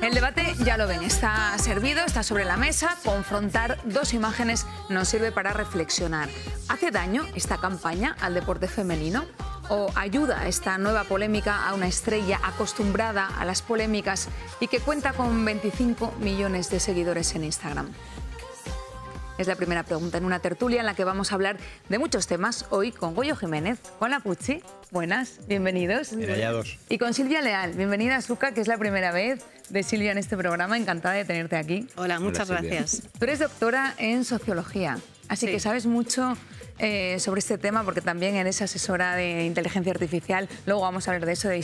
El debate, ya lo ven, está servido, está sobre la mesa. Confrontar dos imágenes nos sirve para reflexionar. ¿Hace daño esta campaña al deporte femenino? ¿O ayuda esta nueva polémica a una estrella acostumbrada a las polémicas y que cuenta con 25 millones de seguidores en Instagram? Es la primera pregunta en una tertulia en la que vamos a hablar de muchos temas. Hoy con Goyo Jiménez, con la Pucci. Buenas, bienvenidos. Bien hallados. Y con Silvia Leal. Bienvenida, Suca, que es la primera vez de Silvia en este programa. Encantada de tenerte aquí. Hola, muchas gracias. Tú eres doctora en sociología, así que sabes mucho sobre este tema porque también eres asesora de inteligencia artificial. Luego vamos a hablar de eso, de